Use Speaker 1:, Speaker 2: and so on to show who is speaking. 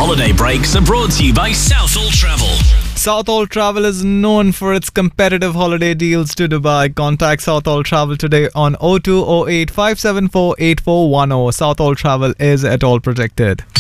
Speaker 1: holiday breaks are brought to you by Southall Travel.
Speaker 2: Southall Travel is known for its competitive holiday deals to Dubai. Contact Southall Travel today on 0208 574 8410. Southall Travel is at all protected.